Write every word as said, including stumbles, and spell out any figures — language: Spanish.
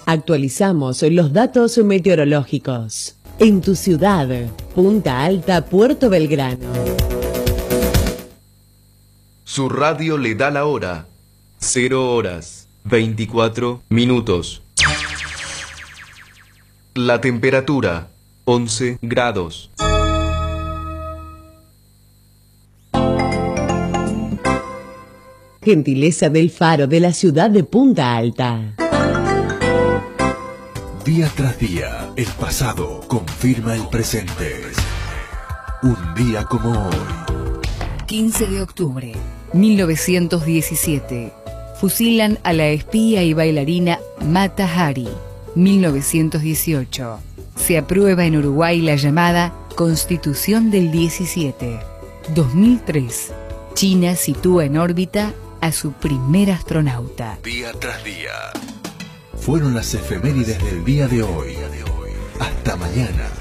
Actualizamos los datos meteorológicos. En tu ciudad, Punta Alta, Puerto Belgrano. Su radio le da la hora. Cero horas, veinticuatro minutos. La temperatura, once grados. Gentileza del Faro de la ciudad de Punta Alta. Día tras día, el pasado confirma el presente. Un día como hoy. quince de octubre, mil novecientos diecisiete. Fusilan a la espía y bailarina Mata Hari. mil novecientos dieciocho. Se aprueba en Uruguay la llamada Constitución del diecisiete. dos mil tres. China sitúa en órbita a su primer astronauta. Día tras día. Fueron las efemérides del día de hoy. Hasta mañana.